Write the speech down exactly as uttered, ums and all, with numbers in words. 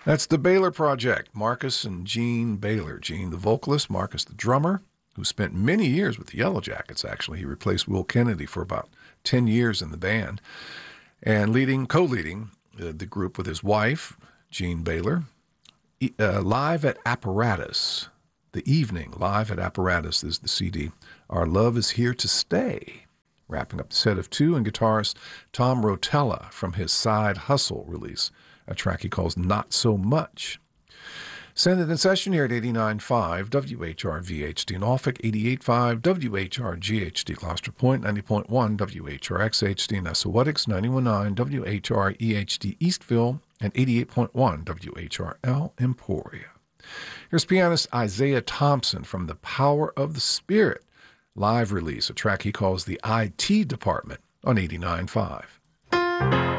That's the Baylor Project. Marcus and Gene Baylor. Gene, the vocalist, Marcus, the drummer, who spent many years with the Yellow Jackets, actually. He replaced Will Kennedy for about ten years in the band, and leading, co-leading uh, the group with his wife, Gene Baylor. Uh, live at Apparatus. The Evening, Live at Apparatus is the C D. Our Love is Here to Stay. Wrapping up the set of two, and guitarist Tom Rotella from his Side Hustle release, a track he calls Not So Much. Send it in session here at eighty-nine point five W H R V H D Norfolk, eighty-eight point five W H R G H D Gloucester Point, ninety point one W H R X H D Nesawatics, ninety-one point nine W H R E H D Eastville, and eighty-eight point one W H R L Emporia. Here's pianist Isaiah Thompson from The Power of the Spirit live release, a track he calls The I T Department on eighty-nine point five.